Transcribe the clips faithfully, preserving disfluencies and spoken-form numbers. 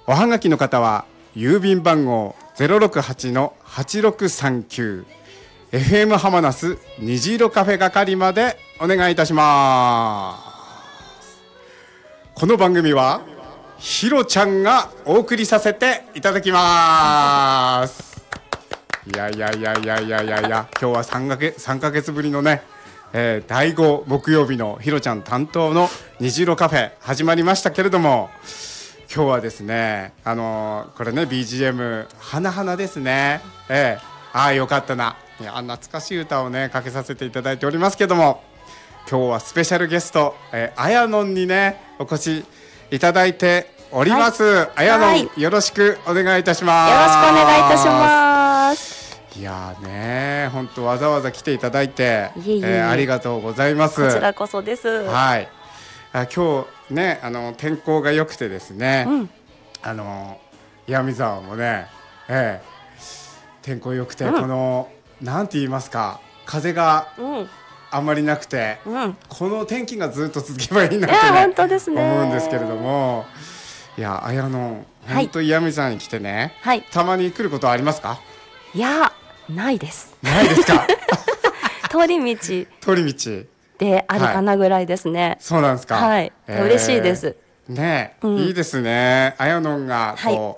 おはがきの方は郵便番号 ゼロろくはちのはちろくさんきゅう エフエム ハマナス虹色カフェ係までお願いいたします。この番組はひろちゃんがお送りさせていただきます。いやいやいやいやいやいやいや、今日は3か月、さんかげつぶりのね、えー、だいご木曜日のひろちゃん担当の虹色カフェ始まりましたけれども、今日はですね、あのー、これね ビージーエム 花々ですね、えー、ああよかったな、いや懐かしい歌をねかけさせていただいておりますけども、今日はスペシャルゲスト、えー、あやのんにねお越しいただいております、はい、あやのん、はい、よろしくお願いいたします。 よろしくお願いいたします。 いやーね、本当わざわざ来ていただいていえいえ、えー、ありがとうございます。 こちらこそです。 はい、あ今日ね、あの天候が良くてですね、うん、あの岩見沢もね、えー、天候良くて、うん、このなんて言いますか、風があんまりなくて、うん、この天気がずっと続けばいいなって、ね、 本当ですね、 思うんですけれども、いやあやの本当岩見沢に来てね、はい、たまに来ることはありますか？ いやないです。 ないですか？ 通り道通り道であるかなぐらいですね、はい、 そうなんですか。 はい、えー、嬉しいですね、うん、いいですね。あやのんがこう、はい、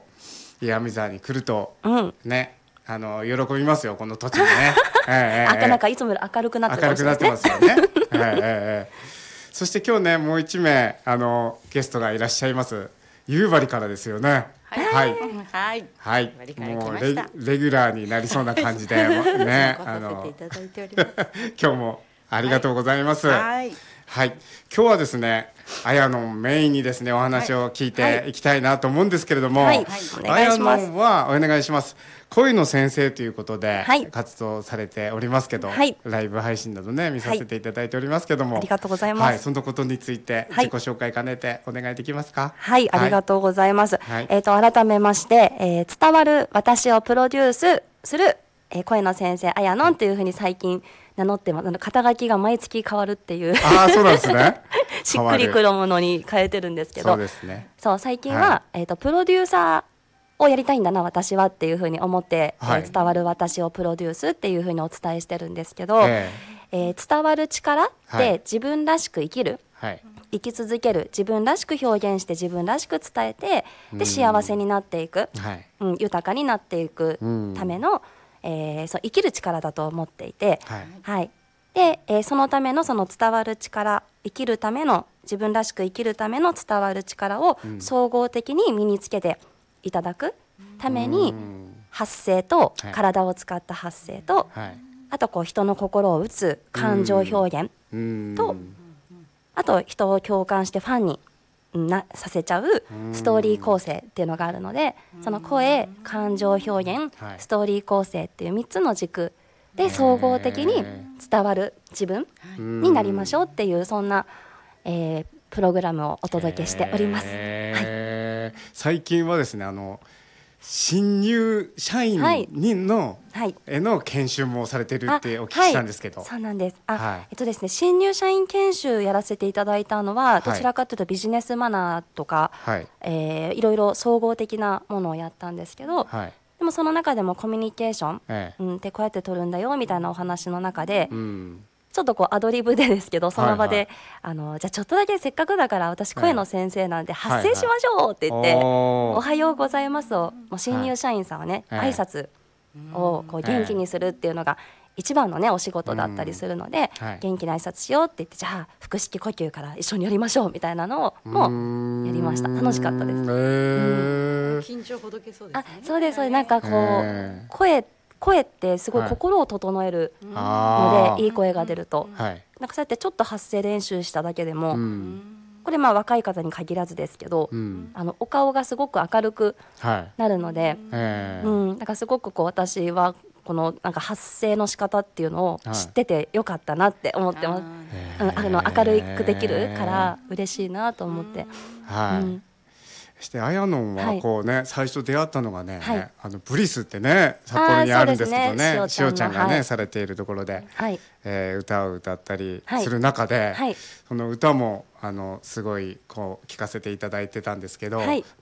岩見沢に来ると、うん、ね、あの喜びますよ、この土地にね。 えー、なんかいつもより明るくなってますね。 明るくなってますよね。えーえー、そして今日ね、もう一名あのゲストがいらっしゃいます。夕張からですよね。はい、はいはい、もう レ, レギュラーになりそうな感じでね、あの今日もありがとうございます。はい、はい、今日はですね、あやのんメインにですねお話を聞いていきたいなと思うんですけれども、はいはい、あやのんはお願いします。声の先生ということで活動されておりますけど、はい、ライブ配信などね見させていただいておりますけども、 はい、ありがとうございます。はい、 そのことについて自己紹介兼ねてお願いできますか？ はい、はい、ありがとうございます。はい、えーと改めまして、えー、伝わる私をプロデュースする、えー、声の先生あやのんというふうに最近名乗ってます。肩書きが毎月変わるっていうあそうなんですねしっくりくるものに変えてるんですけど、 そうですね、 そう最近は、はい、えーとプロデューサーをやりたいんだな私はっていうふうに思って、はい、えー、伝わる私をプロデュースっていうふうにお伝えしてるんですけど、えーえー、伝わる力って自分らしく生きる、はい、生き続ける、自分らしく表現して自分らしく伝えて、で幸せになっていく、はい、うん、豊かになっていくための、えー、そう生きる力だと思っていて、はいはい、で、えー、そのためのその伝わる力、生きるための自分らしく生きるための伝わる力を総合的に身につけていただくために、発声と体を使った発声と、はい、あとこう人の心を打つ感情表現と、あと人を共感してファンになさせちゃうストーリー構成っていうのがあるので、その声、感情表現、ストーリー構成っていうみっつの軸で総合的に伝わる自分になりましょうっていう、そんな、えー、プログラムをお届けしております。はい、 最近はですね、あの新入社員にの、はい、への研修もされてるってお聞きしたんですけど、 はい、そうなんです。あ、はい、えっとですね、新入社員研修やらせていただいたのは、どちらかというとビジネスマナーとか、はい、えー、いろいろ総合的なものをやったんですけど、はい、でもその中でもコミュニケーション、ええ、うん、ってこうやって取るんだよみたいなお話の中で、うん、ちょっとこうアドリブでですけど、その場で、はいはい、あのじゃあちょっとだけせっかくだから私声の先生なんで発声しましょうって言って、はいはい、おはようございますをもう新入社員さんはね、はい、挨拶をこう元気にするっていうのが一番のねお仕事だったりするので、はい、元気な挨拶しようって言って、じゃあ腹式呼吸から一緒にやりましょうみたいなのをもうやりました。楽しかったです。えー、緊張ほどけそうですね。 あ、そうです、そうです。なんかこう声声ってすごい心を整えるので、いい声が出ると、はい、なんかそうやってちょっと発声練習しただけでも、うん、これまあ若い方に限らずですけど、うん、あのお顔がすごく明るくなるので、はい、うん、なんかすごくこう私はこのなんか発声の仕方っていうのを知っててよかったなって思ってます。はい、あの明るくできるから嬉しいなと思って、 はい、うん、してあやのんはこうね、はい、最初出会ったのがね、はい、あのブリスってね札幌にあるんですけどね、しおちゃんがね、はい、されているところで、はい、えー、歌を歌ったりする中で、はい、その歌もあのすごいこう聴かせていただいてたんですけど、はい、